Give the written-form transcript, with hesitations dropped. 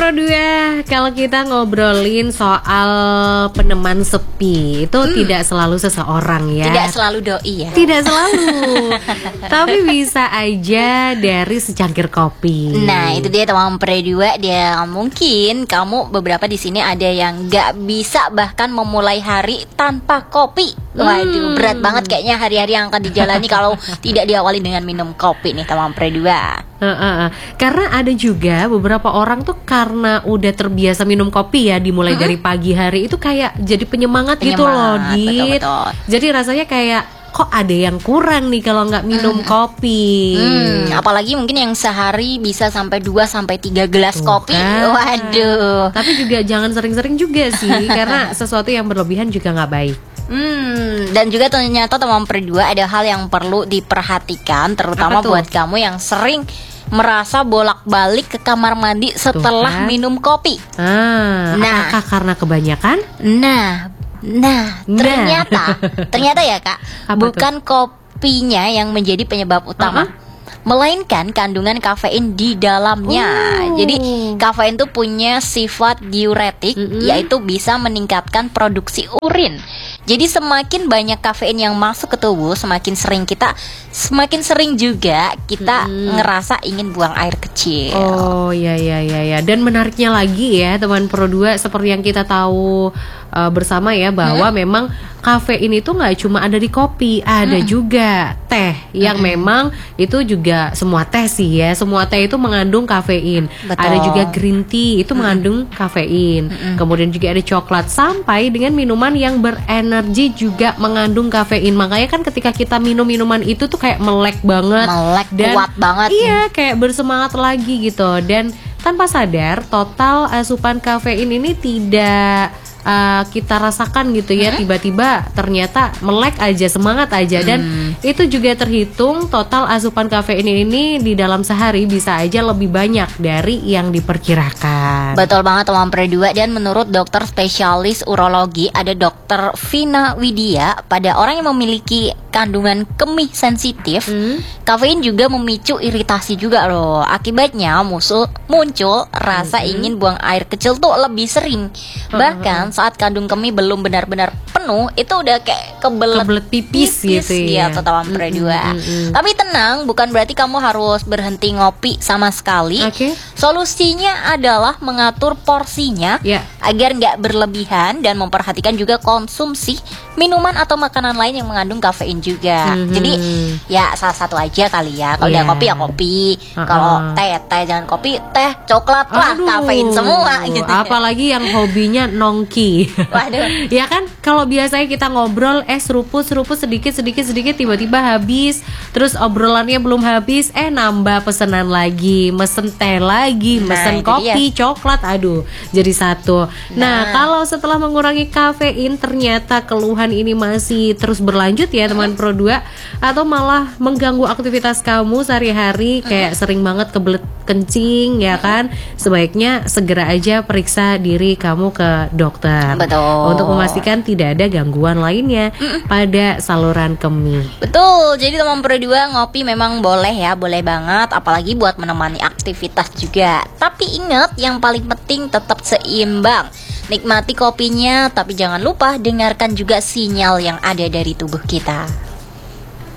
Pro 2, kalau kita ngobrolin soal peneman sepi, itu tidak selalu seseorang ya. Tidak selalu doi ya. Tidak selalu. Tapi bisa aja dari secangkir kopi. Nah, itu dia teman Pro 2. Dia mungkin kamu beberapa di sini ada yang nggak bisa bahkan memulai hari tanpa kopi. Waduh, berat banget kayaknya hari-hari yang akan dijalani kalau tidak diawali dengan minum kopi nih teman Pro 2. Karena ada juga beberapa orang tuh karena udah terbiasa minum kopi ya, dimulai dari pagi hari itu kayak jadi penyemangat gitu loh, Dit. Betul. Jadi rasanya kayak kok ada yang kurang nih kalau nggak minum kopi. Apalagi mungkin yang sehari bisa sampai 2-3 gelas kopi. Kan. Waduh. Tapi juga jangan sering-sering juga sih, karena sesuatu yang berlebihan juga nggak baik. Dan juga ternyata teman Pro 2 ada hal yang perlu diperhatikan, terutama buat kamu yang sering merasa bolak-balik ke kamar mandi setelah minum kopi. Apakah karena kebanyakan? Ternyata ya Kak, bukan kopinya yang menjadi penyebab utama. Melainkan kandungan kafein di dalamnya. Jadi kafein itu punya sifat diuretik, yaitu bisa meningkatkan produksi urin. Jadi semakin banyak kafein yang masuk ke tubuh, semakin sering juga kita ngerasa ingin buang air kecil. Oh ya. Dan menariknya lagi ya teman Pro 2, seperti yang kita tahu bersama ya, bahwa memang kafein itu nggak cuma ada di kopi, ada juga teh yang memang itu juga, semua teh sih ya, semua teh itu mengandung kafein. Betul. Ada juga green tea itu mengandung kafein. Kemudian juga ada coklat, sampai dengan minuman yang berenergi juga mengandung kafein. Makanya kan ketika kita minum minuman itu tuh kayak melek banget, dan kuat banget. Iya, kayak bersemangat lagi gitu. Dan tanpa sadar total asupan kafein ini tidak kita rasakan gitu ya, tiba-tiba ternyata melek aja, semangat aja. Dan itu juga terhitung total asupan kafein ini di dalam sehari bisa aja lebih banyak dari yang diperkirakan. Betul banget teman Pro 2. Dan menurut dokter spesialis urologi, ada Dokter Vina Widya, pada orang yang memiliki kandungan kemih sensitif, kafein juga memicu iritasi juga loh. Akibatnya muncul rasa ingin buang air kecil tuh lebih sering. Bahkan saat kandung kemih belum benar-benar penuh, itu udah kayak kebelet pipis gitu ya, teman Pro 2. Tapi tenang, bukan berarti kamu harus berhenti ngopi sama sekali. Solusinya adalah mengatur porsinya agar nggak berlebihan, dan memperhatikan juga konsumsi minuman atau makanan lain yang mengandung kafein juga. Jadi ya salah satu aja kali ya. Kalau udah kopi ya kopi, kalau teh jangan kopi, teh, coklat lah, kafein semua gitu. Apalagi yang hobinya nongki. Waduh. Ya kan, kalau biasanya kita ngobrol seruput sedikit tiba-tiba habis, terus obrolannya belum habis, nambah pesanan lagi, mesen teh lagi, mesen kopi, coklat, aduh jadi satu. Nah, kalau setelah mengurangi kafein ternyata keluhan ini masih terus berlanjut ya teman Pro 2, atau malah mengganggu aktivitas kamu sehari-hari, kayak sering banget kebelet kencing ya kan, sebaiknya segera aja periksa diri kamu ke dokter. Betul. Untuk memastikan tidak ada gangguan lainnya pada saluran kemih. Betul. Jadi teman Pro 2, ngopi memang boleh ya, boleh banget, apalagi buat menemani aktivitas juga. Tapi ingat, yang paling penting tetap seimbang. Nikmati kopinya, tapi jangan lupa dengarkan juga sinyal yang ada dari tubuh kita.